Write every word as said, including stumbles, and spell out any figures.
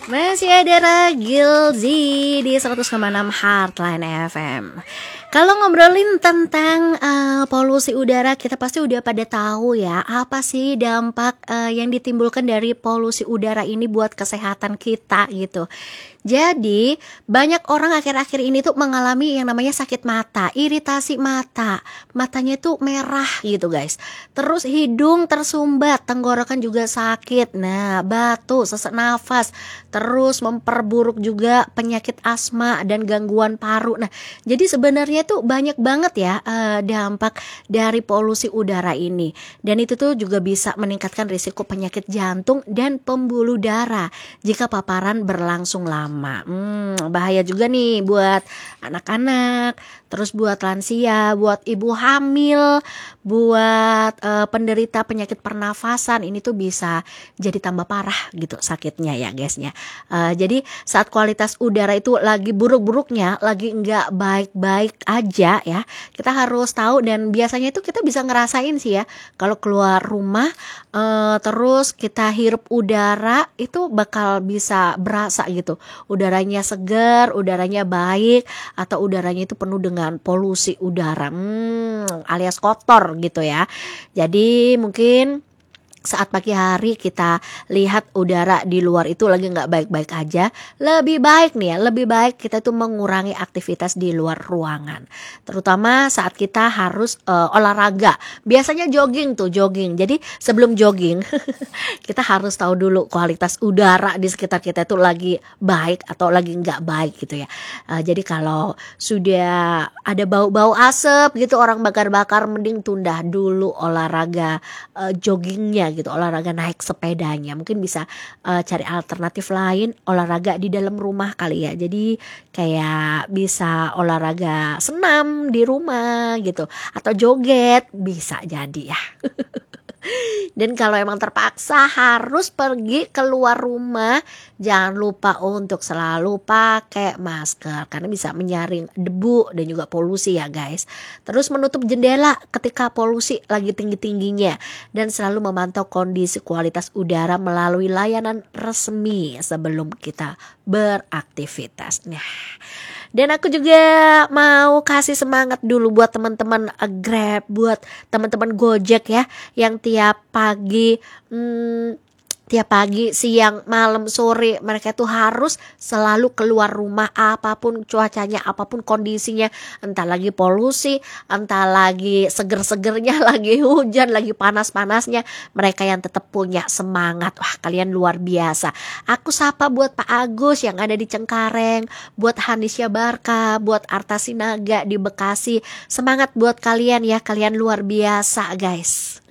Masih ada Ragilzy di seratus koma enam Heartline F M. Kalau ngobrolin tentang uh, polusi udara, kita pasti udah pada tahu ya apa sih dampak uh, yang ditimbulkan dari polusi udara ini buat kesehatan kita gitu. Jadi banyak orang akhir-akhir ini tuh mengalami yang namanya sakit mata, iritasi mata, matanya tuh merah gitu guys. Terus hidung tersumbat, tenggorokan juga sakit, nah batuk, sesak nafas, terus memperburuk juga penyakit asma dan gangguan paru. Nah jadi sebenarnya tuh banyak banget ya uh, dampak dari polusi udara ini. Dan itu tuh juga bisa meningkatkan risiko penyakit jantung dan pembuluh darah jika paparan berlangsung lama. Hmm, bahaya juga nih buat anak-anak, terus buat lansia, buat ibu hamil, buat uh, penderita penyakit pernafasan. Ini tuh bisa jadi tambah parah gitu sakitnya ya guysnya. Uh, jadi saat kualitas udara itu lagi buruk-buruknya, lagi nggak baik-baik aja ya, kita harus tahu. Dan biasanya itu kita bisa ngerasain sih ya, kalau keluar rumah uh, terus kita hirup udara itu bakal bisa berasa gitu. Udaranya segar, udaranya baik, atau udaranya itu penuh dengan polusi udara, hmm, alias kotor gitu ya. Jadi mungkin saat pagi hari kita lihat udara di luar itu lagi nggak baik-baik aja, lebih baik nih ya, lebih baik kita tuh mengurangi aktivitas di luar ruangan. Terutama saat kita harus uh, olahraga. Biasanya jogging tuh, jogging. Jadi sebelum jogging kita harus tahu dulu kualitas udara di sekitar kita itu lagi baik atau lagi nggak baik gitu ya. Uh, jadi kalau sudah ada bau-bau asap gitu, orang bakar-bakar, mending tunda dulu olahraga uh, joggingnya gitu, olahraga naik sepedanya. Mungkin bisa uh, cari alternatif lain, olahraga di dalam rumah kali ya. Jadi kayak bisa olahraga senam di rumah gitu, atau joget bisa jadi ya. Dan kalau emang terpaksa harus pergi keluar rumah, jangan lupa untuk selalu pakai masker karena bisa menyaring debu dan juga polusi ya guys. Terus menutup jendela ketika polusi lagi tinggi-tingginya, dan selalu memantau kondisi kualitas udara melalui layanan resmi sebelum kita beraktivitas. Nah, dan aku juga mau kasih semangat dulu buat teman-teman Grab, buat teman-teman Gojek ya, yang tiap pagi hmm, tiap pagi, siang, malam, sore mereka tuh harus selalu keluar rumah apapun cuacanya, apapun kondisinya, entah lagi polusi, entah lagi seger-segernya, lagi hujan, lagi panas-panasnya, mereka yang tetap punya semangat. Wah, kalian luar biasa. Aku sapa buat Pak Agus yang ada di Cengkareng, buat Hanisya Barka, buat Arta Sinaga di Bekasi. Semangat buat kalian ya, kalian luar biasa guys.